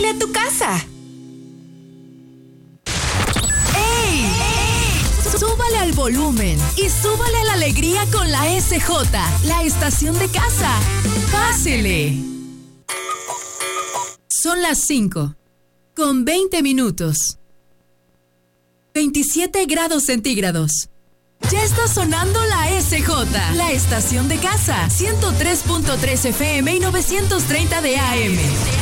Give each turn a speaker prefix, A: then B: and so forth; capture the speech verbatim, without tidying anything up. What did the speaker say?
A: súbele a tu casa.
B: ¡Ey! ¡Ey! Súbale al volumen y súbale a la alegría con la S J, la estación de casa. ¡Pásele! Son las cinco, con veinte minutos. veintisiete grados centígrados. Ya está sonando la S J, la estación de casa, ciento tres punto tres F M y novecientos treinta de A M.